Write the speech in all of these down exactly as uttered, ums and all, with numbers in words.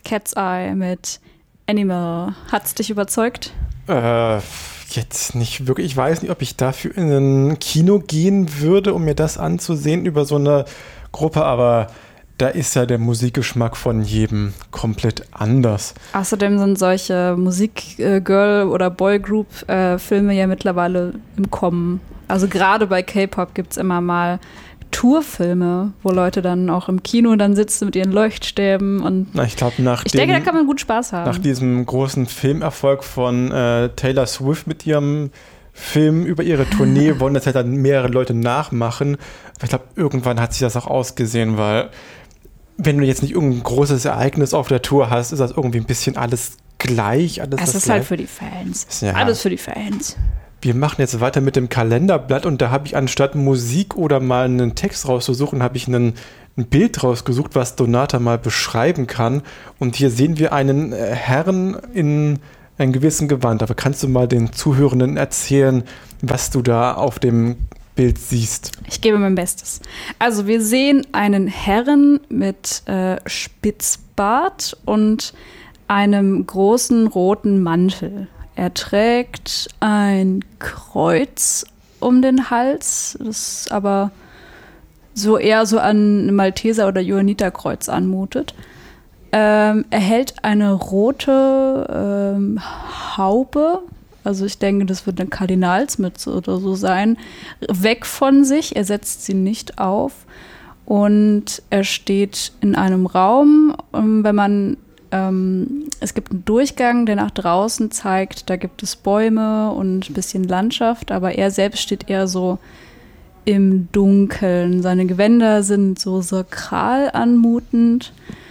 Cat's Eye mit Animal. Hat's dich überzeugt? Äh, jetzt nicht wirklich. Ich weiß nicht, ob ich dafür in ein Kino gehen würde, um mir das anzusehen über so eine Gruppe, aber da ist ja der Musikgeschmack von jedem komplett anders. Außerdem sind solche Musik-Girl- oder Boygroup-Filme ja mittlerweile im Kommen. Also gerade bei K-Pop gibt es immer mal Tourfilme, wo Leute dann auch im Kino dann sitzen mit ihren Leuchtstäben und Na, ich glaube, nach ich dem, denke, da kann man gut Spaß haben. Nach diesem großen Filmerfolg von äh, Taylor Swift mit ihrem Film über ihre Tournee wollen das halt dann mehrere Leute nachmachen. Aber ich glaube, irgendwann hat sich das auch ausgesehen, weil wenn du jetzt nicht irgendein großes Ereignis auf der Tour hast, ist das irgendwie ein bisschen alles gleich. Alles es ist gleich. halt für die Fans. Ja. Alles für die Fans. Wir machen jetzt weiter mit dem Kalenderblatt und da habe ich anstatt Musik oder mal einen Text rauszusuchen, habe ich einen, ein Bild rausgesucht, was Donata mal beschreiben kann. Und hier sehen wir einen Herrn in einem gewissen Gewand. Aber kannst du mal den Zuhörenden erzählen, was du da auf dem Bild siehst? Ich gebe mein Bestes. Also wir sehen einen Herrn mit äh, Spitzbart und einem großen roten Mantel. Er trägt ein Kreuz um den Hals, das aber so eher so an ein Malteser- oder Johanniterkreuz anmutet. Ähm, er hält eine rote ähm, Haube, also ich denke, das wird eine Kardinalsmütze oder so sein, weg von sich. Er setzt sie nicht auf und er steht in einem Raum. Und wenn man ähm, es gibt einen Durchgang, der nach draußen zeigt, da gibt es Bäume und ein bisschen Landschaft, aber er selbst steht eher so im Dunkeln. Seine Gewänder sind so sakral anmutend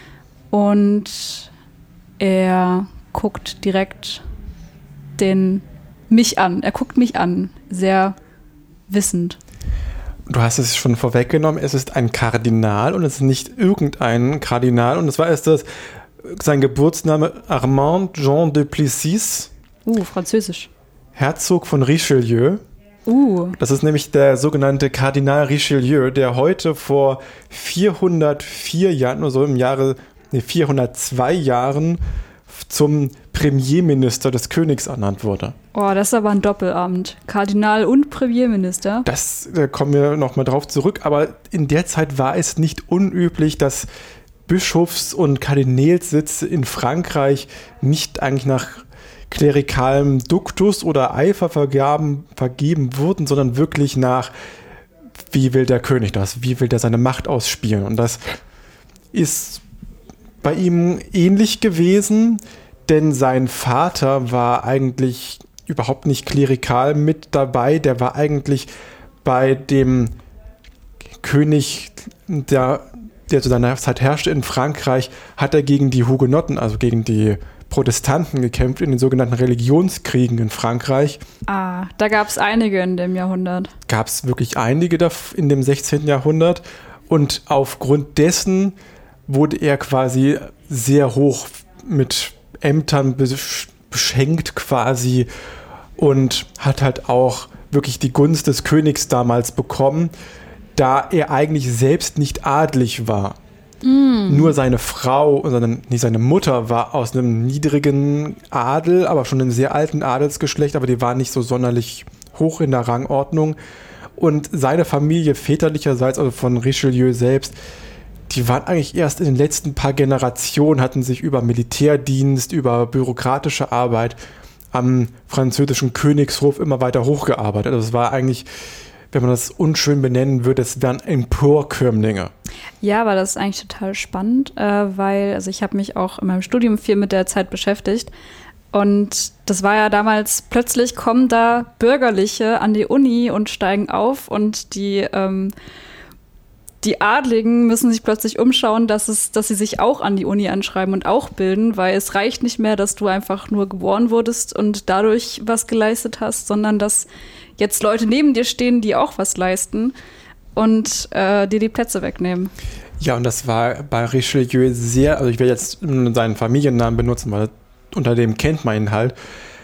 und er guckt direkt den mich an. Er guckt mich an, sehr wissend. Du hast es schon vorweggenommen, es ist ein Kardinal und es ist nicht irgendein Kardinal. Und zwar ist das sein Geburtsname Armand Jean de Plessis. Uh, französisch. Herzog von Richelieu. Uh. Das ist nämlich der sogenannte Kardinal Richelieu, der heute vor vierhundertvier Jahren, oder so im Jahre, nee, vierhundertzwei Jahren zum Premierminister des Königs ernannt wurde. Oh, das ist aber ein Doppelamt. Kardinal und Premierminister. Das, da kommen wir nochmal drauf zurück, aber in der Zeit war es nicht unüblich, dass Bischofs- und Kardinälssitze in Frankreich nicht eigentlich nach klerikalem Duktus oder Eifer vergaben, vergeben wurden, sondern wirklich nach, wie will der König das, wie will der seine Macht ausspielen. Und das ist bei ihm ähnlich gewesen, denn sein Vater war eigentlich überhaupt nicht klerikal mit dabei, der war eigentlich bei dem König, der, der zu seiner Zeit herrschte in Frankreich, hat er gegen die Hugenotten, also gegen die Protestanten gekämpft in den sogenannten Religionskriegen in Frankreich. Ah, da gab es einige in dem Jahrhundert. Gab es wirklich einige in dem sechzehnten Jahrhundert und aufgrund dessen wurde er quasi sehr hoch mit Ämtern beschenkt quasi und hat halt auch wirklich die Gunst des Königs damals bekommen, da er eigentlich selbst nicht adlig war. Mm. Nur seine Frau, seine, nicht seine Mutter war aus einem niedrigen Adel, aber schon einem sehr alten Adelsgeschlecht, aber die war nicht so sonderlich hoch in der Rangordnung. Und seine Familie väterlicherseits, also von Richelieu selbst, die waren eigentlich erst in den letzten paar Generationen, hatten sich über Militärdienst, über bürokratische Arbeit am französischen Königshof immer weiter hochgearbeitet. Also es war eigentlich, wenn man das unschön benennen würde, es wären Emporkömmlinge. Ja, aber das ist eigentlich total spannend, äh, weil also ich habe mich auch in meinem Studium viel mit der Zeit beschäftigt. Und das war ja damals, plötzlich kommen da Bürgerliche an die Uni und steigen auf und die ähm, Die Adligen müssen sich plötzlich umschauen, dass, es, dass sie sich auch an die Uni anschreiben und auch bilden, weil es reicht nicht mehr, dass du einfach nur geboren wurdest und dadurch was geleistet hast, sondern dass jetzt Leute neben dir stehen, die auch was leisten und äh, dir die Plätze wegnehmen. Ja, und das war bei Richelieu sehr, also ich werde jetzt seinen Familiennamen benutzen, weil unter dem kennt man ihn halt.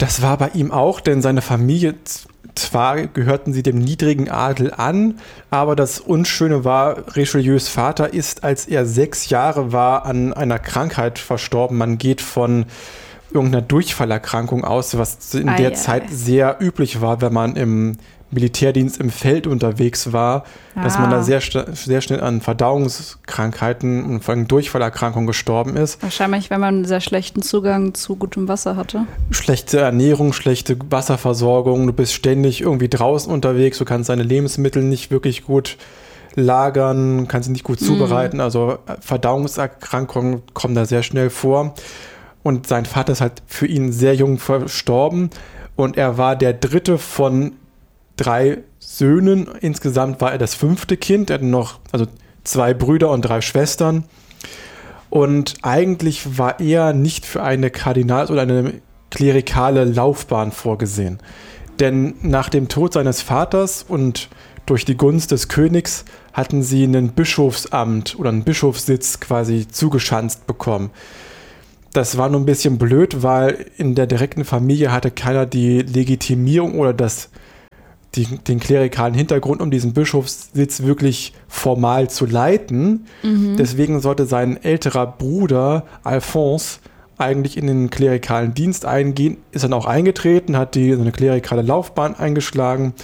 Das war bei ihm auch, denn seine Familie, zwar gehörten sie dem niedrigen Adel an, aber das Unschöne war, Richelieus Vater ist, als er sechs Jahre war, an einer Krankheit verstorben. Man geht von irgendeiner Durchfallerkrankung aus, was in ei, der ei, Zeit ei. sehr üblich war, wenn man im Militärdienst im Feld unterwegs war, ah. dass man da sehr, sehr schnell an Verdauungskrankheiten und vor allem Durchfallerkrankungen gestorben ist. Wahrscheinlich, wenn man sehr schlechten Zugang zu gutem Wasser hatte. Schlechte Ernährung, schlechte Wasserversorgung, du bist ständig irgendwie draußen unterwegs, du kannst deine Lebensmittel nicht wirklich gut lagern, kannst sie nicht gut mm. zubereiten, also Verdauungserkrankungen kommen da sehr schnell vor. Und sein Vater ist halt für ihn sehr jung verstorben und er war der dritte von drei Söhnen. Insgesamt war er das fünfte Kind. Er hatte noch also zwei Brüder und drei Schwestern. Und eigentlich war er nicht für eine Kardinals- oder eine klerikale Laufbahn vorgesehen. Denn nach dem Tod seines Vaters und durch die Gunst des Königs hatten sie ein Bischofsamt oder einen Bischofssitz quasi zugeschanzt bekommen. Das war nur ein bisschen blöd, weil in der direkten Familie hatte keiner die Legitimierung oder das Die, den klerikalen Hintergrund, um diesen Bischofssitz wirklich formal zu leiten. Mhm. Deswegen sollte sein älterer Bruder Alphonse eigentlich in den klerikalen Dienst eingehen, ist dann auch eingetreten, hat die, so eine klerikale Laufbahn eingeschlagen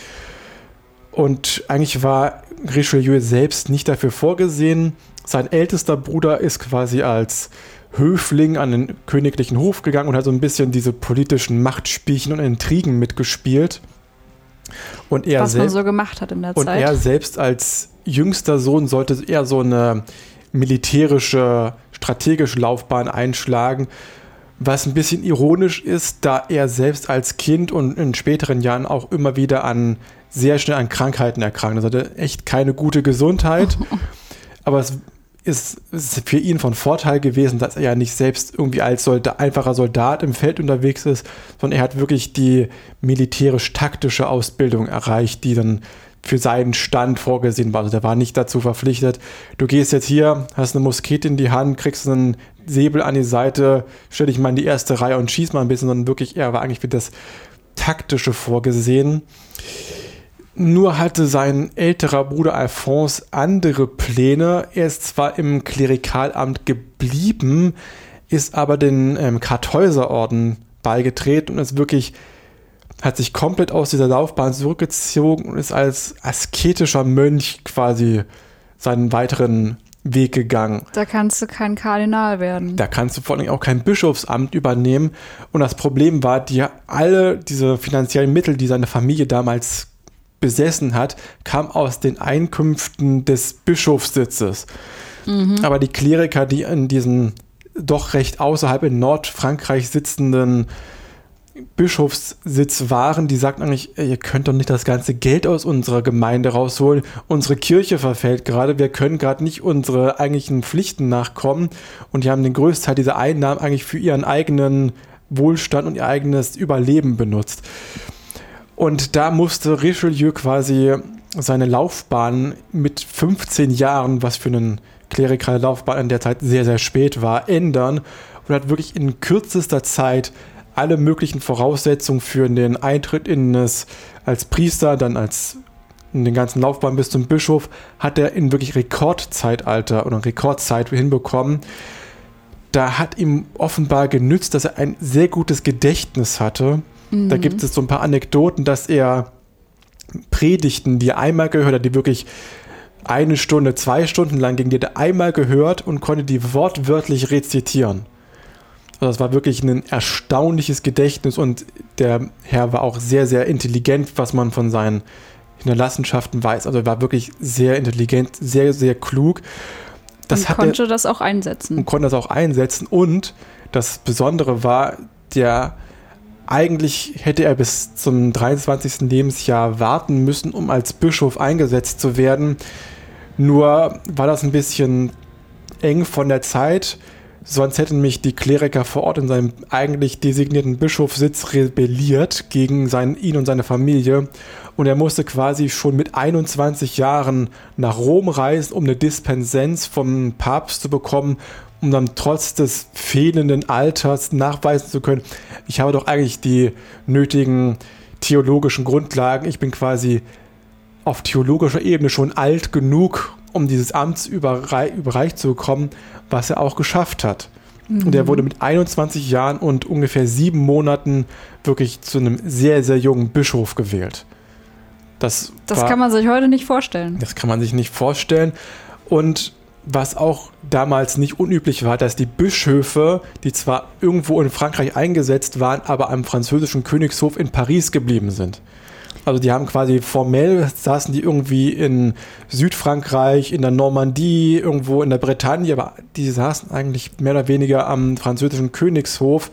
und eigentlich war Richelieu selbst nicht dafür vorgesehen. Sein ältester Bruder ist quasi als Höfling an den königlichen Hof gegangen und hat so ein bisschen diese politischen Machtspielchen und Intrigen mitgespielt. Und er Was man selbst, so gemacht hat in der und Zeit. Und er selbst als jüngster Sohn sollte eher so eine militärische, strategische Laufbahn einschlagen, was ein bisschen ironisch ist, da er selbst als Kind und in späteren Jahren auch immer wieder an sehr schnell an Krankheiten erkrankt. Also er hatte echt keine gute Gesundheit, aber es ist, ist für ihn von Vorteil gewesen, dass er ja nicht selbst irgendwie als Soldat, einfacher Soldat im Feld unterwegs ist, sondern er hat wirklich die militärisch-taktische Ausbildung erreicht, die dann für seinen Stand vorgesehen war. Also der war nicht dazu verpflichtet, du gehst jetzt hier, hast eine Muskete in die Hand, kriegst einen Säbel an die Seite, stell dich mal in die erste Reihe und schieß mal ein bisschen, sondern wirklich, er war eigentlich für das Taktische vorgesehen. Nur hatte sein älterer Bruder Alphonse andere Pläne. Er ist zwar im Klerikalamt geblieben, ist aber den ähm, Kartäuserorden beigetreten und ist wirklich, hat sich komplett aus dieser Laufbahn zurückgezogen und ist als asketischer Mönch quasi seinen weiteren Weg gegangen. Da kannst du kein Kardinal werden. Da kannst du vor allem auch kein Bischofsamt übernehmen. Und das Problem war, die alle diese finanziellen Mittel, die seine Familie damals besessen hat, kam aus den Einkünften des Bischofssitzes. Mhm. Aber die Kleriker, die in diesem doch recht außerhalb in Nordfrankreich sitzenden Bischofssitz waren, die sagten eigentlich, ihr könnt doch nicht das ganze Geld aus unserer Gemeinde rausholen. Unsere Kirche verfällt gerade, wir können gerade nicht unsere eigentlichen Pflichten nachkommen und die haben den größten Teil dieser Einnahmen eigentlich für ihren eigenen Wohlstand und ihr eigenes Überleben benutzt. Und da musste Richelieu quasi seine Laufbahn mit fünfzehn Jahren, was für eine klerikale Laufbahn in der Zeit sehr, sehr spät war, ändern und hat wirklich in kürzester Zeit alle möglichen Voraussetzungen für den Eintritt in das, als Priester, dann als in den ganzen Laufbahn bis zum Bischof, hat er in wirklich Rekordzeitalter oder Rekordzeit hinbekommen. Da hat ihm offenbar genützt, dass er ein sehr gutes Gedächtnis hatte. Da gibt es so ein paar Anekdoten, dass er Predigten, die er einmal gehört hat, die wirklich eine Stunde, zwei Stunden lang gingen, die hat er einmal gehört und konnte die wortwörtlich rezitieren. Also das war wirklich ein erstaunliches Gedächtnis und der Herr war auch sehr, sehr intelligent, was man von seinen Hinterlassenschaften weiß. Also er war wirklich sehr intelligent, sehr, sehr klug. Das und hat konnte er, das auch einsetzen. Und konnte das auch einsetzen. Und das Besondere war, der eigentlich hätte er bis zum dreiundzwanzigsten Lebensjahr warten müssen, um als Bischof eingesetzt zu werden. Nur war das ein bisschen eng von der Zeit. sonst hätten mich die Kleriker vor Ort in seinem eigentlich designierten Bischofssitz rebelliert gegen sein, ihn und seine Familie. Und er musste quasi schon mit einundzwanzig Jahren nach Rom reisen, um eine Dispensenz vom Papst zu bekommen, um dann trotz des fehlenden Alters nachweisen zu können, ich habe doch eigentlich die nötigen theologischen Grundlagen. Ich bin quasi auf theologischer Ebene schon alt genug, um dieses Amt überrei- überreicht zu bekommen, was er auch geschafft hat. Mhm. Und er wurde mit einundzwanzig Jahren und ungefähr sieben Monaten wirklich zu einem sehr, sehr jungen Bischof gewählt. Das, das war, kann man sich heute nicht vorstellen. Das kann man sich nicht vorstellen. Und was auch damals nicht unüblich war, dass die Bischöfe, die zwar irgendwo in Frankreich eingesetzt waren, aber am französischen Königshof in Paris geblieben sind. Also die haben quasi formell, saßen die irgendwie in Südfrankreich, in der Normandie, irgendwo in der Bretagne, aber die saßen eigentlich mehr oder weniger am französischen Königshof,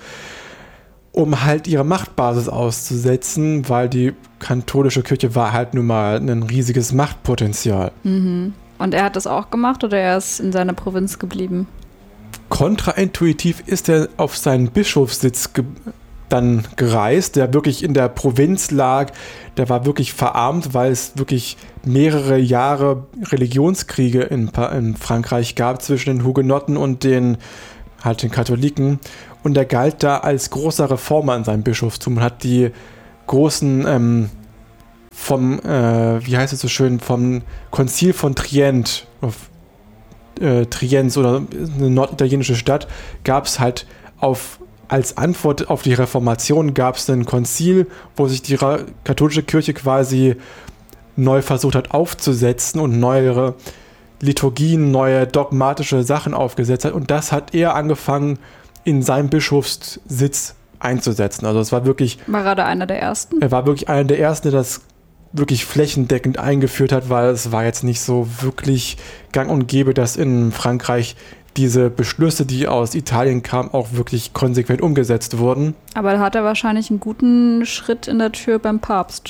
um halt ihre Machtbasis auszusetzen, weil die katholische Kirche war halt nun mal ein riesiges Machtpotenzial. Mhm. Und er hat das auch gemacht oder er ist in seiner Provinz geblieben? Kontraintuitiv ist er auf seinen Bischofssitz ge- dann gereist, der wirklich in der Provinz lag. Der war wirklich verarmt, weil es wirklich mehrere Jahre Religionskriege in, in Frankreich gab zwischen den Hugenotten und den, halt den Katholiken. Und er galt da als großer Reformer in seinem Bischofstum und hat die großen ähm, vom, äh, wie heißt es so schön, vom Konzil von Trient, auf, äh, Trienz oder eine norditalienische Stadt, gab es halt auf, als Antwort auf die Reformation gab es ein Konzil, wo sich die Ra- katholische Kirche quasi neu versucht hat aufzusetzen und neuere Liturgien, neue dogmatische Sachen aufgesetzt hat. Und das hat er angefangen, in seinem Bischofssitz einzusetzen. Also es war wirklich... War gerade einer der Ersten? Er war wirklich einer der Ersten, der das wirklich flächendeckend eingeführt hat, weil es war jetzt nicht so wirklich gang und gäbe, dass in Frankreich diese Beschlüsse, die aus Italien kamen, auch wirklich konsequent umgesetzt wurden. Aber da hat er wahrscheinlich einen guten Schritt in der Tür beim Papst.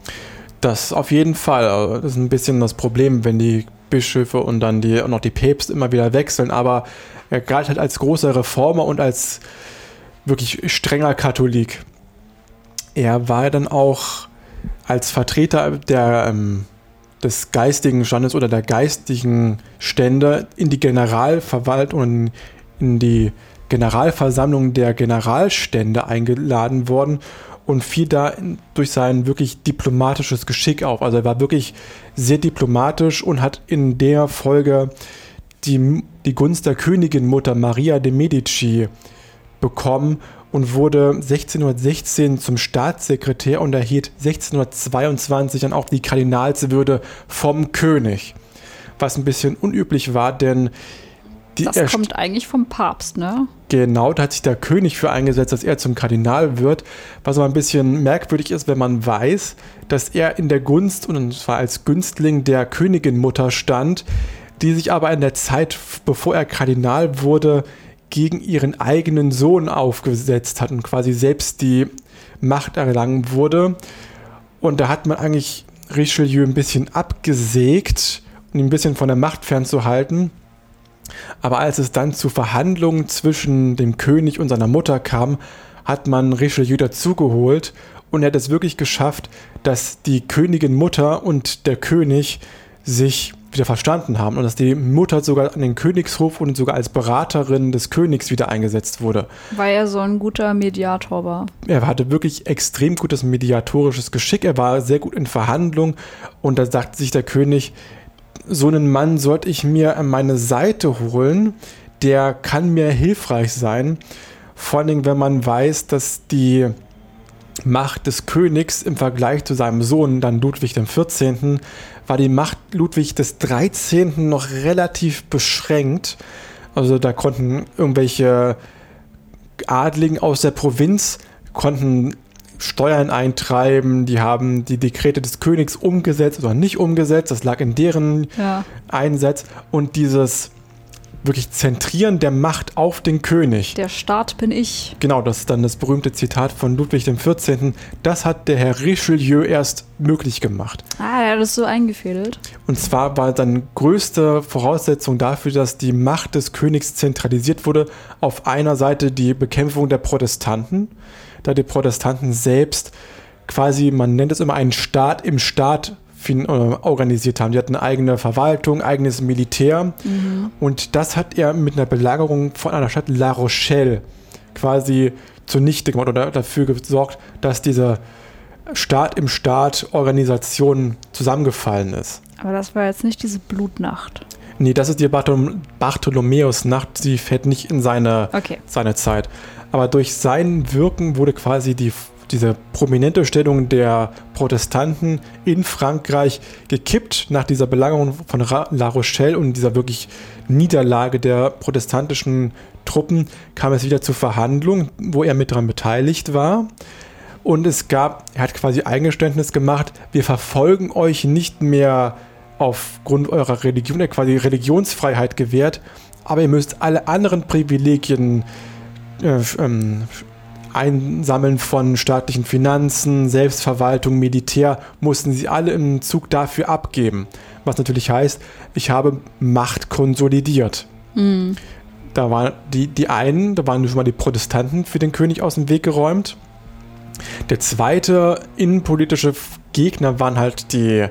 Das auf jeden Fall. Das ist ein bisschen das Problem, wenn die Bischöfe und dann die, und auch die Päpste immer wieder wechseln, aber er galt halt als großer Reformer und als wirklich strenger Katholik. Er war dann auch als Vertreter der, ähm, des geistigen Standes oder der geistigen Stände in die Generalverwaltung und in die Generalversammlung der Generalstände eingeladen worden und fiel da in, durch sein wirklich diplomatisches Geschick auf. Also er war wirklich sehr diplomatisch und hat in der Folge die, die Gunst der Königinmutter Maria de Medici bekommen und wurde sechzehnhundertsechzehn zum Staatssekretär und erhielt sechzehnhundertzweiundzwanzig dann auch die Kardinalswürde vom König. Was ein bisschen unüblich war, denn die das kommt st- eigentlich vom Papst, ne? Genau, da hat sich der König für eingesetzt, dass er zum Kardinal wird. Was aber ein bisschen merkwürdig ist, wenn man weiß, dass er in der Gunst, und zwar als Günstling der Königinmutter stand, die sich aber in der Zeit, bevor er Kardinal wurde, gegen ihren eigenen Sohn aufgesetzt hat und quasi selbst die Macht erlangen wurde. Und da hat man eigentlich Richelieu ein bisschen abgesägt, um ihn ein bisschen von der Macht fernzuhalten. Aber als es dann zu Verhandlungen zwischen dem König und seiner Mutter kam, hat man Richelieu dazugeholt und er hat es wirklich geschafft, dass die Königin Mutter und der König sich wieder verstanden haben und dass die Mutter sogar an den Königshof und sogar als Beraterin des Königs wieder eingesetzt wurde. Weil er so ein guter Mediator war. Er hatte wirklich extrem gutes mediatorisches Geschick, er war sehr gut in Verhandlungen und da sagte sich der König, so einen Mann sollte ich mir an meine Seite holen, der kann mir hilfreich sein, vor allem wenn man weiß, dass die Macht des Königs im Vergleich zu seinem Sohn, dann Ludwig der vierzehnten, war die Macht Ludwig des dreizehnten noch relativ beschränkt. Also da konnten irgendwelche Adligen aus der Provinz konnten Steuern eintreiben, die haben die Dekrete des Königs umgesetzt oder nicht umgesetzt, das lag in deren ja. Einsatz und dieses wirklich Zentrieren der Macht auf den König. Der Staat bin ich. Genau, das ist dann das berühmte Zitat von Ludwig dem vierzehnten. Das hat der Herr Richelieu erst möglich gemacht. Ah, er hat das so eingefädelt. Und zwar war dann größte Voraussetzung dafür, dass die Macht des Königs zentralisiert wurde, auf einer Seite die Bekämpfung der Protestanten, da die Protestanten selbst quasi, man nennt es immer einen Staat im Staat organisiert haben. Die hatten eine eigene Verwaltung, eigenes Militär. Mhm. Und das hat er mit einer Belagerung von einer Stadt La Rochelle quasi zunichte gemacht oder dafür gesorgt, dass diese Staat im Staat Organisation zusammengefallen ist. Aber das war jetzt nicht diese Blutnacht. Nee, das ist die Barthol- Bartholomäusnacht, die fällt nicht in seine, okay. seine Zeit. Aber durch sein Wirken wurde quasi die diese prominente Stellung der Protestanten in Frankreich gekippt nach dieser Belagerung von La Rochelle und dieser wirklich Niederlage der protestantischen Truppen kam es wieder zur Verhandlung, wo er mit daran beteiligt war. Und es gab, er hat quasi Eingeständnis gemacht, wir verfolgen euch nicht mehr aufgrund eurer Religion, er hat quasi Religionsfreiheit gewährt, aber ihr müsst alle anderen Privilegien äh, ähm, Einsammeln von staatlichen Finanzen, Selbstverwaltung, Militär, mussten sie alle im Zug dafür abgeben. Was natürlich heißt, ich habe Macht konsolidiert. Mhm. Da waren die, die einen, da waren schon mal die Protestanten für den König aus dem Weg geräumt. Der zweite innenpolitische Gegner waren halt die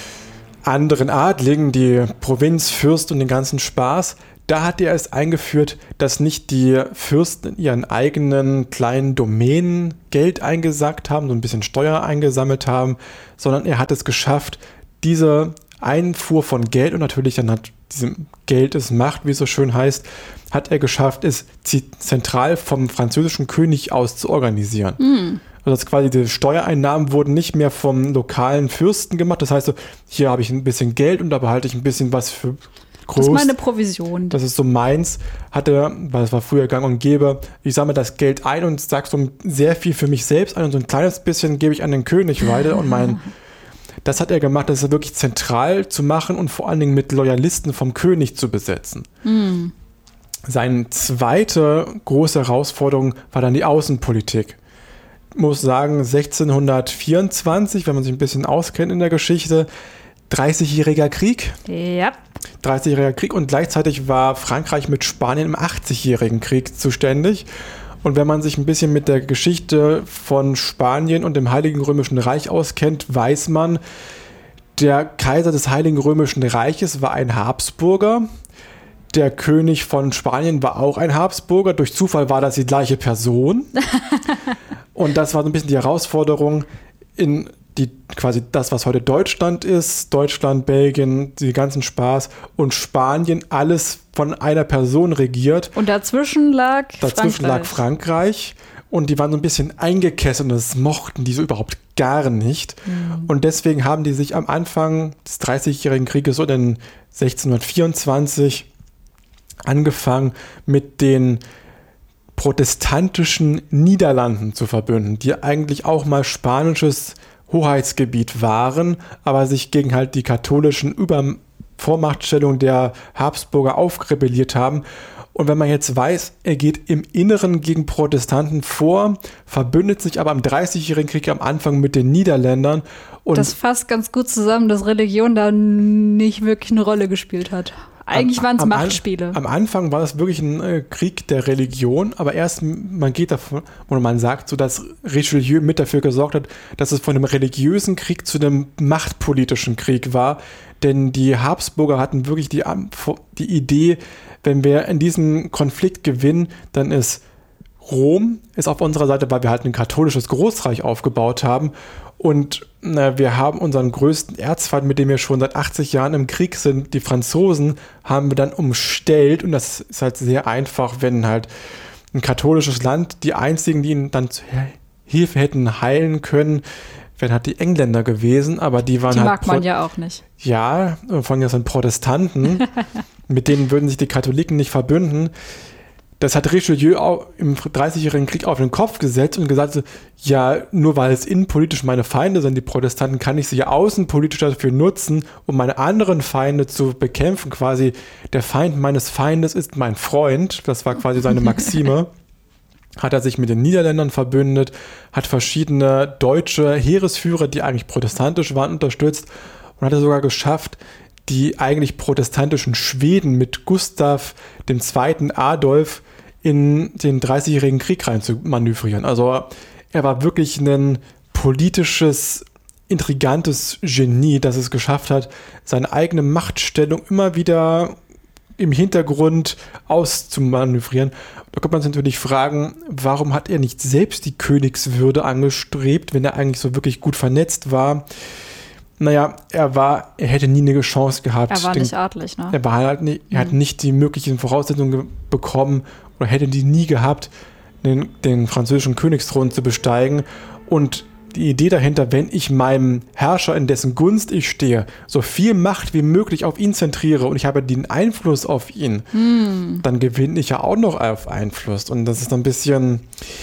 anderen Adligen, die Provinzfürsten und den ganzen Spaß. Da hat er es eingeführt, dass nicht die Fürsten in ihren eigenen kleinen Domänen Geld eingesackt haben, so ein bisschen Steuer eingesammelt haben, sondern er hat es geschafft, diese Einfuhr von Geld und natürlich dann hat diesem Geld ist Macht, wie es so schön heißt, hat er geschafft, es zentral vom französischen König aus zu organisieren. Mm. Also das quasi die Steuereinnahmen wurden nicht mehr vom lokalen Fürsten gemacht. Das heißt, so, hier habe ich ein bisschen Geld und da behalte ich ein bisschen was für groß. Das ist meine Provision. Das ist so meins. Hatte, weil es war früher gang und gäbe, ich sammle das Geld ein und sage so sehr viel für mich selbst ein und so ein kleines bisschen gebe ich an den König weiter und mein das hat er gemacht, das ist wirklich zentral zu machen und vor allen Dingen mit Loyalisten vom König zu besetzen. Mm. Seine zweite große Herausforderung war dann die Außenpolitik. Ich muss sagen, sechzehnhundertvierundzwanzig, wenn man sich ein bisschen auskennt in der Geschichte, dreißigjähriger Krieg. Ja. dreißigjähriger Krieg und gleichzeitig war Frankreich mit Spanien im achtzigjährigen Krieg zuständig. Und wenn man sich ein bisschen mit der Geschichte von Spanien und dem Heiligen Römischen Reich auskennt, weiß man, der Kaiser des Heiligen Römischen Reiches war ein Habsburger. Der König von Spanien war auch ein Habsburger. Durch Zufall war das die gleiche Person. Und das war so ein bisschen die Herausforderung in die quasi das, was heute Deutschland ist, Deutschland, Belgien, die ganzen Spaß und Spanien, alles von einer Person regiert. Und dazwischen lag Dazwischen Frankreich. lag Frankreich und die waren so ein bisschen eingekesselt und das mochten die so überhaupt gar nicht. Mhm. Und deswegen haben die sich am Anfang des dreißigjährigen Krieges oder in sechzehnhundertvierundzwanzig angefangen mit den protestantischen Niederlanden zu verbünden, die eigentlich auch mal spanisches Hoheitsgebiet waren, aber sich gegen halt die katholischen Übervormachtstellung der Habsburger aufrebelliert haben. Und wenn man jetzt weiß, er geht im Inneren gegen Protestanten vor, verbündet sich aber im dreißigjährigen Krieg am Anfang mit den Niederländern. Und das fasst ganz gut zusammen, dass Religion da nicht wirklich eine Rolle gespielt hat. Eigentlich waren es Machtspiele. Am Anfang war es wirklich ein äh, Krieg der Religion, aber erst, man geht davon, oder man sagt so, dass Richelieu mit dafür gesorgt hat, dass es von einem religiösen Krieg zu einem machtpolitischen Krieg war, denn die Habsburger hatten wirklich die, die Idee, wenn wir in diesem Konflikt gewinnen, dann ist Rom ist auf unserer Seite, weil wir halt ein katholisches Großreich aufgebaut haben und na, wir haben unseren größten Erzfeind, mit dem wir schon seit achtzig Jahren im Krieg sind, die Franzosen, haben wir dann umstellt und das ist halt sehr einfach, wenn halt ein katholisches Land, die einzigen, die ihnen dann zur Hilfe hätten heilen können, wären halt die Engländer gewesen, aber die waren die halt... Die mag man Pro- ja auch nicht. Ja, von das sind Protestanten, mit denen würden sich die Katholiken nicht verbünden. Das hat Richelieu auch im dreißigjährigen Krieg auf den Kopf gesetzt und gesagt, so, ja, nur weil es innenpolitisch meine Feinde sind, die Protestanten, kann ich sie ja außenpolitisch dafür nutzen, um meine anderen Feinde zu bekämpfen. Quasi, der Feind meines Feindes ist mein Freund. Das war quasi seine Maxime. Hat er sich mit den Niederländern verbündet, hat verschiedene deutsche Heeresführer, die eigentlich protestantisch waren, unterstützt und hat er sogar geschafft, die eigentlich protestantischen Schweden mit Gustav dem Zweiten Adolf in den dreißigjährigen Krieg rein zu manövrieren. Also er war wirklich ein politisches, intrigantes Genie, das es geschafft hat, seine eigene Machtstellung immer wieder im Hintergrund auszumanövrieren. Da kann man sich natürlich fragen, warum hat er nicht selbst die Königswürde angestrebt, wenn er eigentlich so wirklich gut vernetzt war? Naja, er war, er hätte nie eine Chance gehabt. Er war den, nicht adlig, ne? Er war halt nicht, er mhm. hat nicht die möglichen Voraussetzungen ge- bekommen oder hätte die nie gehabt, den, den französischen Königsthron zu besteigen. Und die Idee dahinter, wenn ich meinem Herrscher, in dessen Gunst ich stehe, so viel Macht wie möglich auf ihn zentriere und ich habe den Einfluss auf ihn, mhm. dann gewinne ich ja auch noch auf Einfluss. Und das ist ein bisschen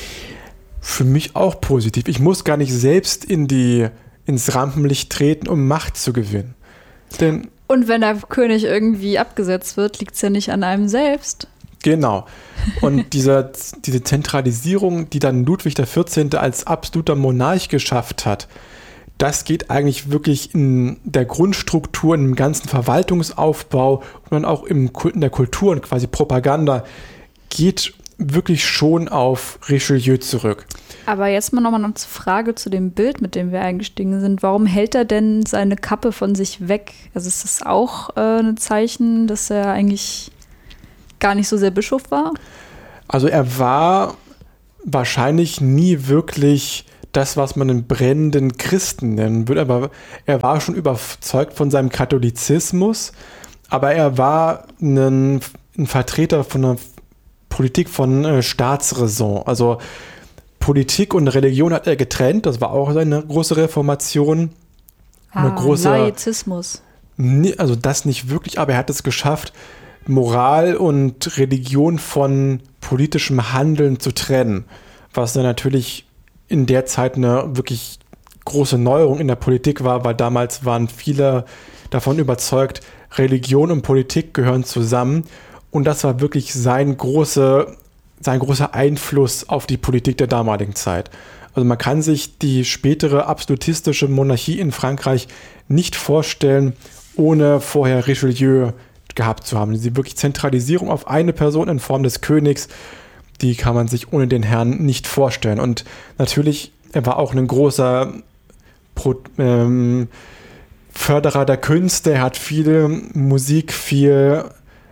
für mich auch positiv. Ich muss gar nicht selbst in die ins Rampenlicht treten, um Macht zu gewinnen. Denn, und wenn der König irgendwie abgesetzt wird, liegt es ja nicht an einem selbst. Genau. Und dieser, diese Zentralisierung, die dann Ludwig der vierzehnte als absoluter Monarch geschafft hat, das geht eigentlich wirklich in der Grundstruktur, in dem ganzen Verwaltungsaufbau und dann auch im, in der Kultur und quasi Propaganda geht wirklich schon auf Richelieu zurück. Aber jetzt mal nochmal eine Frage zu dem Bild, mit dem wir eingestiegen sind. Warum hält er denn seine Kappe von sich weg? Also ist das auch äh, ein Zeichen, dass er eigentlich gar nicht so sehr Bischof war? Also er war wahrscheinlich nie wirklich das, was man einen brennenden Christen nennen würde. Aber er war schon überzeugt von seinem Katholizismus. Aber er war ein, ein Vertreter von einer Politik von äh, Staatsräson. Also Politik und Religion hat er getrennt. Das war auch eine große Reformation. Ah, eine große Laizismus. Also das nicht wirklich, aber er hat es geschafft, Moral und Religion von politischem Handeln zu trennen. Was dann natürlich in der Zeit eine wirklich große Neuerung in der Politik war, weil damals waren viele davon überzeugt, Religion und Politik gehören zusammen. Und das war wirklich sein, große, sein großer Einfluss auf die Politik der damaligen Zeit. Also man kann sich die spätere absolutistische Monarchie in Frankreich nicht vorstellen, ohne vorher Richelieu gehabt zu haben. Die wirklich Zentralisierung auf eine Person in Form des Königs, die kann man sich ohne den Herrn nicht vorstellen. Und natürlich, er war auch ein großer Pro, ähm, Förderer der Künste. Er hat viel Musik, viel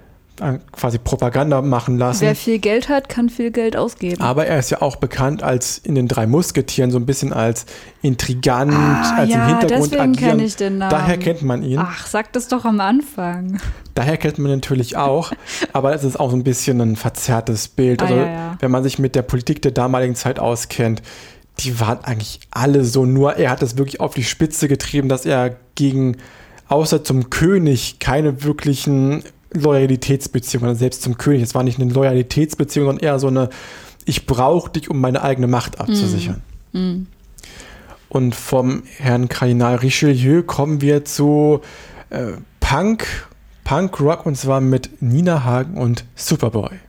quasi Propaganda machen lassen. Wer viel Geld hat, kann viel Geld ausgeben. Aber er ist ja auch bekannt als in den drei Musketieren so ein bisschen als intrigant, ah, als ja, im Hintergrund deswegen agieren. Kenn ich den Namen. Daher kennt man ihn. Ach, sag das doch am Anfang. Daher kennt man natürlich auch, aber es ist auch so ein bisschen ein verzerrtes Bild. Also ah, ja, ja. wenn man sich mit der Politik der damaligen Zeit auskennt, die waren eigentlich alle so, nur er hat es wirklich auf die Spitze getrieben, dass er gegen, außer zum König, keine wirklichen Loyalitätsbeziehung, also selbst zum König. Es war nicht eine Loyalitätsbeziehung, sondern eher so eine, ich brauche dich, um meine eigene Macht abzusichern. Mm. Mm. Und vom Herrn Kardinal Richelieu kommen wir zu äh, Punk, Punk-Rock und zwar mit Nina Hagen und Superboy.